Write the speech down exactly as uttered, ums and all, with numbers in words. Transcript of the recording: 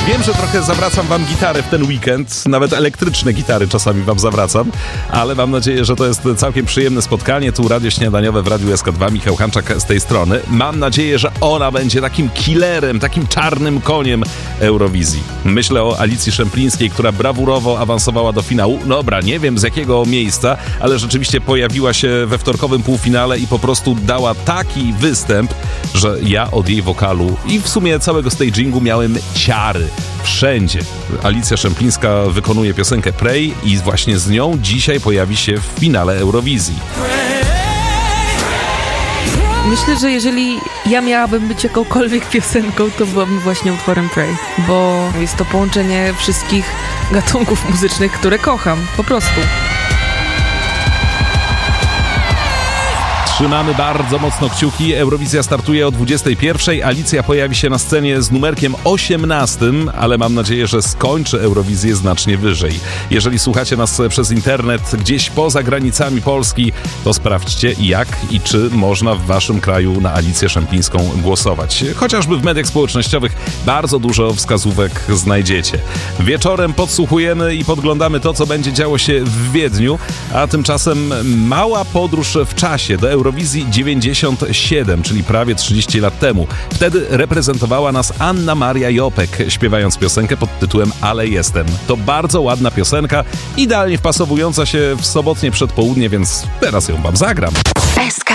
Wiem, że trochę zawracam wam gitarę w ten weekend, nawet elektryczne gitary czasami wam zawracam, ale mam nadzieję, że to jest całkiem przyjemne spotkanie. Tu Radio Śniadaniowe w Radiu S K dwa, Michał Hanczak z tej strony. Mam nadzieję, że ona będzie takim killerem, takim czarnym koniem Eurowizji. Myślę o Alicji Szemplińskiej, która brawurowo awansowała do finału. Dobra, nie wiem z jakiego miejsca, ale rzeczywiście pojawiła się we wtorkowym półfinale i po prostu dała taki występ, że ja od jej wokalu i w sumie całego stagingu miałem ciary. Wszędzie. Alicja Szemplińska wykonuje piosenkę Pray i właśnie z nią dzisiaj pojawi się w finale Eurowizji. Myślę, że jeżeli ja miałabym być jakąkolwiek piosenką, to byłabym właśnie utworem Pray, bo jest to połączenie wszystkich gatunków muzycznych, które kocham, po prostu. Trzymamy bardzo mocno kciuki. Eurowizja startuje o dwudziestej pierwszej. Alicja pojawi się na scenie z numerkiem osiemnastym, ale mam nadzieję, że skończy Eurowizję znacznie wyżej. Jeżeli słuchacie nas przez internet gdzieś poza granicami Polski, to sprawdźcie jak i czy można w waszym kraju na Alicję Szemplińską głosować. Chociażby w mediach społecznościowych bardzo dużo wskazówek znajdziecie. Wieczorem podsłuchujemy i podglądamy to, co będzie działo się w Wiedniu, a tymczasem mała podróż w czasie do Eurowizji Eurowizji dziewięćdziesiąt siedem, czyli prawie trzydzieści lat temu. Wtedy reprezentowała nas Anna Maria Jopek, śpiewając piosenkę pod tytułem Ale jestem. To bardzo ładna piosenka, idealnie wpasowująca się w sobotnie przedpołudnie, więc teraz ją wam zagram. S K